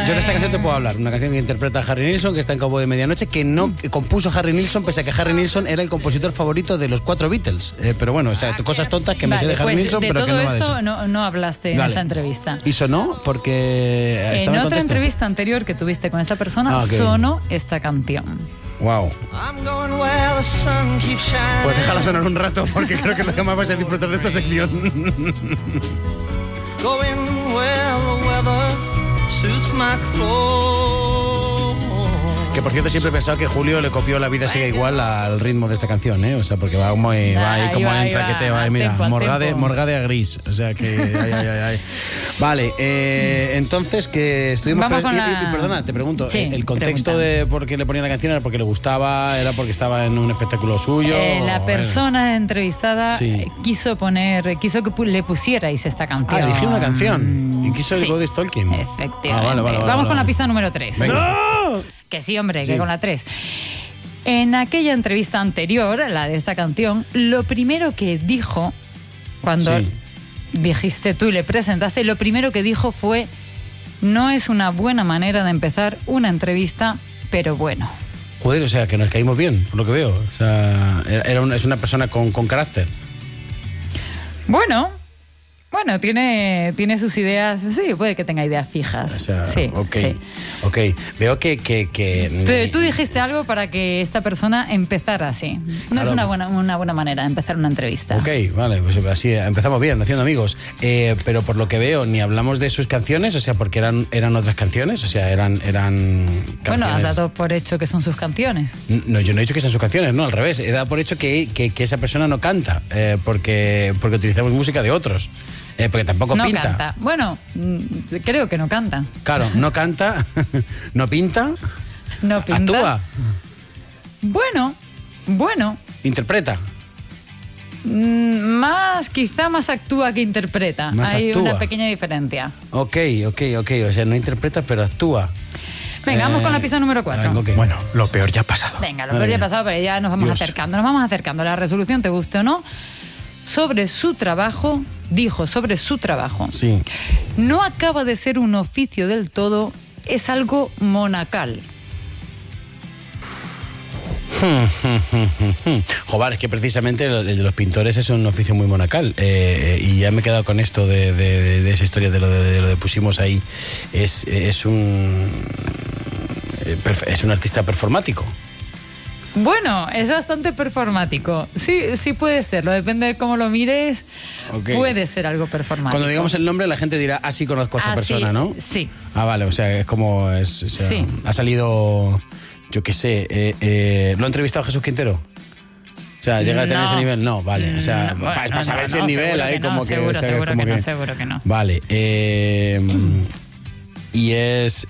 Yo de esta canción te puedo hablar. Una canción que interpreta Harry Nilsson, que está en Cabo de Medianoche, que no compuso Harry Nilsson, pese a que Harry Nilsson era el compositor favorito de los 4 Beatles. Pero bueno, o sea, cosas tontas que me sé de Harry Nilsson, pero que no va de eso. De todo esto no hablaste en esa entrevista. ¿Y sonó? Porque... En otra entrevista anterior que tuviste con esta persona, sonó esta canción. Wow. Pues déjala sonar un rato, porque creo que es lo que más vais a disfrutar de esta sección. Que por cierto siempre he pensado que Julio le copió La vida sigue igual al ritmo de esta canción, ¿eh? O sea, porque va ahí como en traqueteo, mira, morgade a gris, o sea que ay. Vale, entonces que estuvimos perdona, te pregunto, el contexto de por qué le ponía la canción era porque le gustaba, era porque estaba en un espectáculo suyo. La persona entrevistada quiso que le pusierais esta canción. Eligió una canción y quiso el Body Stalking. Efectivamente. Vamos con la pista número 3. ¡No! Que sí, hombre, que con la 3. En aquella entrevista anterior, la de esta canción, lo primero que dijo, cuando dijiste tú y le presentaste, lo primero que dijo fue: no es una buena manera de empezar una entrevista, pero bueno. Joder, o sea, que nos caímos bien, por lo que veo. O sea, es una persona con carácter. Bueno, tiene sus ideas. Sí, puede que tenga ideas fijas. O sea, sí. Ok. Veo que Tú dijiste algo para que esta persona empezara así. No es una buena manera de empezar una entrevista. Ok, vale, pues así empezamos bien, haciendo amigos. Pero por lo que veo, ni hablamos de sus canciones, o sea, porque eran otras canciones, o sea, eran canciones. Bueno, has dado por hecho que son sus canciones. No, yo no he dicho que sean sus canciones, no, al revés. He dado por hecho que esa persona no canta, porque utilizamos música de otros. Porque tampoco pinta. No canta. Bueno, creo que no canta. Claro, no canta, no pinta. No pinta. Actúa. Bueno. Interpreta. Quizá más actúa que interpreta. Hay una pequeña diferencia. Ok. O sea, no interpreta, pero actúa. Venga, vamos con la pista número 4. Okay. Bueno, lo peor ya ha pasado. Venga, lo peor ya ha pasado, pero ya nos vamos acercando. La resolución, te guste o no. Sobre su trabajo, Sí. No acaba de ser un oficio del todo, es algo monacal. Joder, es que precisamente el de los pintores es un oficio muy monacal. Y ya me he quedado con esto de esa historia de lo de pusimos ahí. Es un artista performático. Bueno, es bastante performático. Sí puede serlo, depende de cómo lo mires. Okay. Puede ser algo performático. Cuando digamos el nombre, la gente dirá, sí conozco a esta persona, ¿no? Sí. Vale, o sea, es como... sí. Ha salido, yo qué sé, ¿lo ha entrevistado Jesús Quintero? O sea, ¿llega a tener ese nivel? No, vale. O sea, para saber si el nivel ahí como que... Seguro que no. Vale. Y es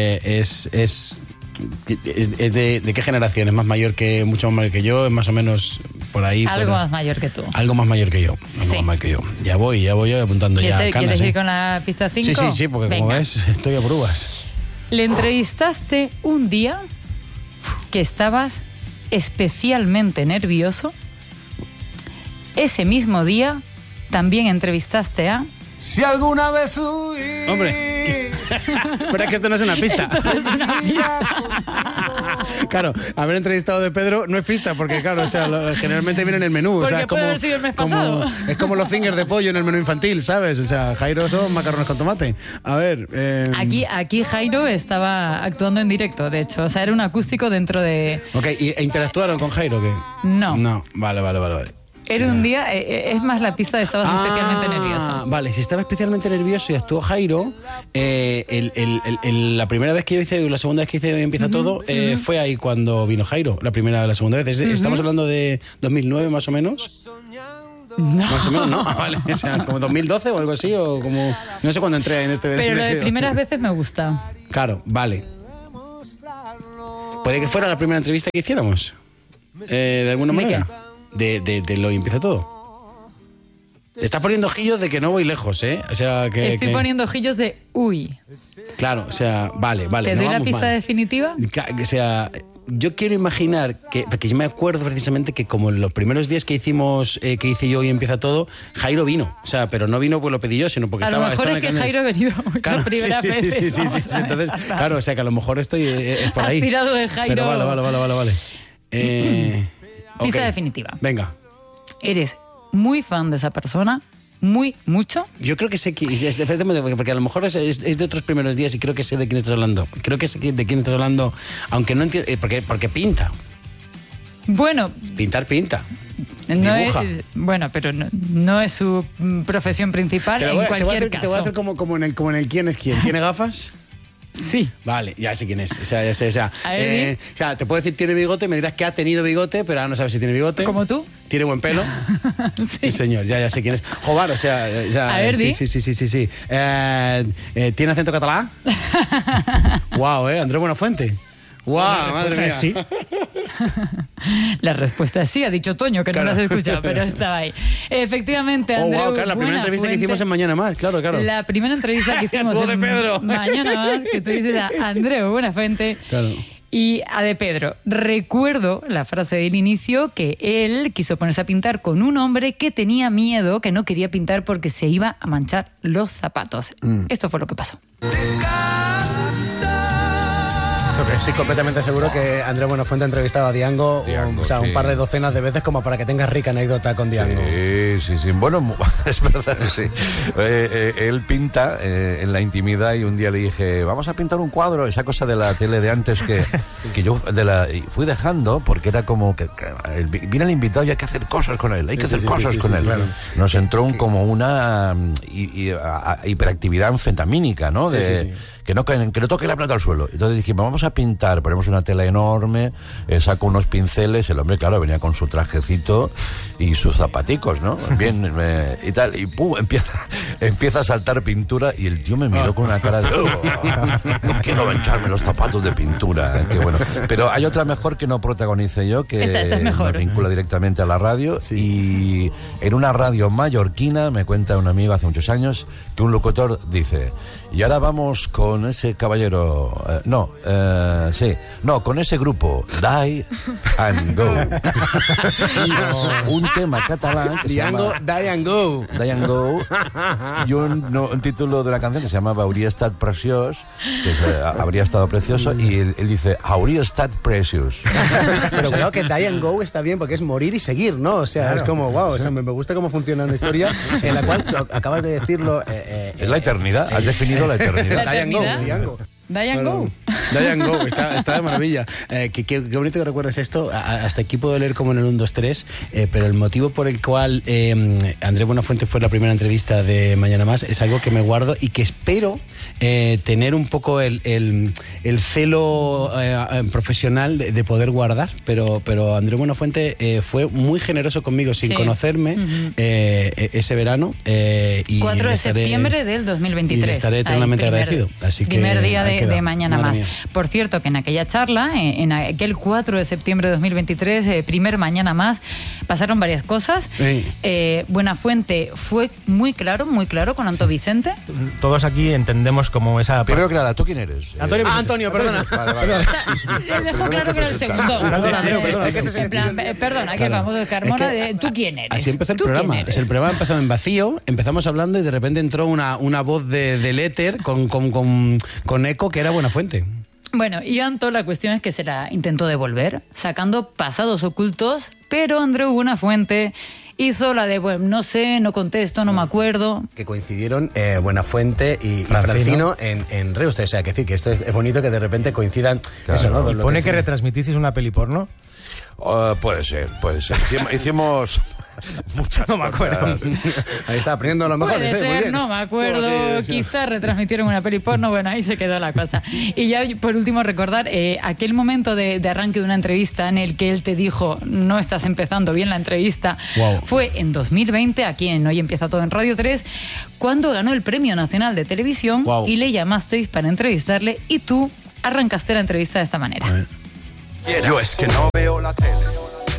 de qué generación, es mucho más mayor que yo, es más o menos por ahí. Más mayor que tú. Algo más mayor que yo. Ya voy apuntando ya canas. ¿Quieres ir con la pista 5? Sí, porque como ves, estoy a pruebas. Le entrevistaste un día que estabas especialmente nervioso. Ese mismo día también entrevistaste a... Si alguna vez Hombre, pero es que esto no es una pista. Claro, haber entrevistado de Pedro no es pista, porque claro, o sea, generalmente viene en el menú. Porque o sea, puede haber sido el mes pasado. Es como los fingers de pollo en el menú infantil, ¿sabes? O sea, Jairo son macarrones con tomate. A ver... Aquí Jairo estaba actuando en directo, de hecho. O sea, era un acústico dentro de... Ok, ¿e interactuaron con Jairo o qué? No, vale. Era un día, es más la pista de estabas especialmente nervioso. Vale, si estaba especialmente nervioso y actuó Jairo, la primera vez que yo hice, la segunda vez que hice Empieza Todo, fue ahí cuando vino Jairo, la segunda vez. Estamos hablando de 2009 más o menos. No. Más o menos, ¿no? Vale, o sea, como 2012 o algo así, o como... No sé cuándo entré en este... Pero lo de primeras veces me gusta. Claro, vale. ¿Puede que fuera la primera entrevista que hiciéramos? ¿De alguna manera? De lo Empieza Todo. Te estás poniendo ojillos de que no voy lejos, ¿eh? O sea, Estoy poniendo ojillos de uy. Claro, o sea, vale. ¿Te doy la pista definitiva? O sea, yo quiero imaginar que, porque yo me acuerdo precisamente que como en los primeros días que hicimos, que hice yo y empieza todo, Jairo vino. O sea, pero no vino porque lo pedí yo, sino porque a estaba... A lo mejor es que Jairo ha venido muchas primeras veces. Sí. Entonces, claro, o sea que a lo mejor estoy por ahí. Aspirado de Jairo. Pero vale. Pista definitiva. Venga. ¿Eres muy fan de esa persona? ¿Mucho? Yo creo que sé que... Porque a lo mejor es de otros primeros días y creo que sé de quién estás hablando. Creo que sé de quién estás hablando, aunque no entiendo... Porque pinta. Bueno... Pinta. Bueno, pero no es su profesión principal en cualquier caso. Te voy a hacer como en el quién es quién. ¿Tiene gafas? Sí. Vale, ya sé quién es. O sea, te puedo decir tiene bigote, me dirás que ha tenido bigote, pero ahora no sabes si tiene bigote. ¿Como tú? ¿Tiene buen pelo? Sí, señor, ya sé quién es. Jobar, o sea... A ver, sí. ¿Tiene acento catalán? Wow, Andrés Buenafuente. ¡Guau! Madre mía. Sí. La respuesta es sí, ha dicho Toño, que claro. No lo has escuchado, pero estaba ahí. Efectivamente, Andreu claro, la primera entrevista que hicimos en Mañana Más, claro. La primera entrevista que hicimos en Pedro. Mañana Más, que tú dices a Andreu Buenafuente. Claro. Y a de Pedro, recuerdo la frase del inicio que él quiso ponerse a pintar con un hombre que tenía miedo, que no quería pintar porque se iba a manchar los zapatos. Esto fue lo que pasó. Estoy completamente seguro que Andrés Buenafuente ha entrevistado a Diango, un par de docenas de veces como para que tengas rica anécdota con Diango. Sí. Bueno, es verdad, sí. Él pinta en la intimidad y un día le dije, vamos a pintar un cuadro, esa cosa de la tele de antes que yo fui dejando porque era como que viene el invitado y hay que hacer cosas con él, Claro. Nos entró como una hiperactividad anfetamínica, ¿no? Que no toque la plata al suelo. Entonces dijimos, vamos a pintar, ponemos una tela enorme, saco unos pinceles, el hombre, claro, venía con su trajecito y sus zapaticos, ¿no? Bien, y tal, y ¡pum! Empieza a saltar pintura y el tío me miró con una cara de no quiero mancharme los zapatos de pintura, qué bueno. Pero hay otra mejor que no protagonice yo, que esta es mejor. Me vincula directamente a la radio, y en una radio mallorquina, me cuenta un amigo hace muchos años, que un locutor dice, y ahora vamos con ese caballero, con ese grupo, Die and Go. Un tema catalán que Diango, se llama Die and Go. Die and Go, y un título de la canción que se llamaba Hauria estat preciós, que habría estado precioso, y él dice Hauria estat precious. Pero cuidado que Die and Go está bien porque es morir y seguir, ¿no? O sea, claro. Es como, wow, o sea, me gusta cómo funciona una historia en la cual acabas de decirlo. Es la eternidad, has definido la eternidad. Die and Go. Go, está de maravilla. Qué bonito que recuerdes esto. Hasta aquí puedo leer como en el 1, 2, 3, pero el motivo por el cual Andrés Buenafuente fue la primera entrevista de Mañana Más es algo que me guardo y que espero tener un poco el celo profesional de poder guardar, pero Andrés Buenafuente fue muy generoso conmigo sin conocerme ese verano. 4 de septiembre del 2023. Y le estaré eternamente agradecido. Así que primer día de Mañana Más. Por cierto, que en aquella charla, en aquel 4 de septiembre de 2023, primer Mañana Más, pasaron varias cosas. Sí. Buenafuente fue muy claro con Anto Vicente. Todos aquí entendemos como esa... Primero que nada, ¿tú quién eres? Antonio, perdona. Vale. Le dejó claro que era el segundo. Perdona, que el famoso de Carmona, ¿tú quién eres? Así empezó el programa. El programa empezó en vacío, empezamos hablando y de repente entró una voz del éter con eco que era Buenafuente. Bueno, y Anto, la cuestión es que se la intentó devolver, sacando pasados ocultos, pero Andreu Buenafuente hizo la de, bueno, no sé, no contesto, no me acuerdo. Que coincidieron Buenafuente y Francino en Reus. O sea, que decir que esto es bonito que de repente coincidan. Claro. Eso, ¿no? ¿Y pone que retransmitisteis una peli porno? Puede ser. Hicimos muchas. No me acuerdo. Ahí está aprendiendo a lo mejor. Puede ser, muy bien. No me acuerdo. Quizás retransmitieron una peli porno. Bueno, ahí se quedó la cosa. Y ya por último recordar aquel momento de arranque de una entrevista en el que él te dijo, no estás empezando bien la entrevista. Wow. Fue en 2020, aquí en Hoy Empieza Todo en Radio 3, cuando ganó el Premio Nacional de Televisión. Wow. Y le llamasteis para entrevistarle y tú arrancaste la entrevista de esta manera. Yo es que no veo la tele.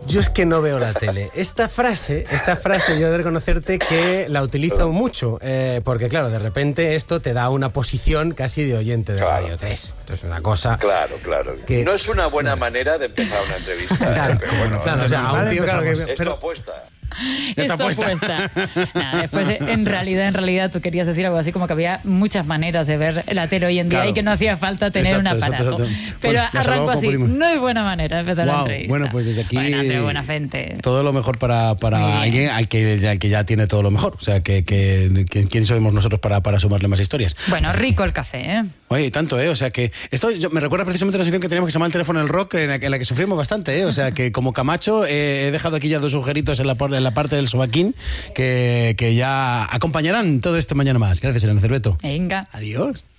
Yo es que no veo la tele. Esta frase yo he de reconocerte que la utilizo mucho, porque claro, de repente esto te da una posición casi de oyente de Radio 3. Esto es una cosa... Claro. Que... No es una buena manera de empezar una entrevista. Claro, pero bueno, o sea, a un tío, claro que... Esto apuesta. Esto apuesta. Nada, después, en realidad, tú querías decir algo así como que había muchas maneras de ver la tele hoy en día y que no hacía falta tener un aparato. Pero bueno, arranco así. No es buena manera de empezar la entrevista. Bueno, pues desde aquí... buena gente. Todo lo mejor para alguien al que ya tiene todo lo mejor. O sea, ¿quién somos nosotros para sumarle más historias? Bueno, rico el café, ¿eh? Oye, tanto, ¿eh? O sea, que esto me recuerda precisamente a una sección que teníamos que se llama El teléfono del rock, en la que sufrimos bastante, ¿eh? O sea, que como Camacho he dejado aquí ya 2 agujeritos en la parte del sobaquín que ya acompañarán todo esto mañana más. Gracias, Elena Cerveto. Venga. Adiós.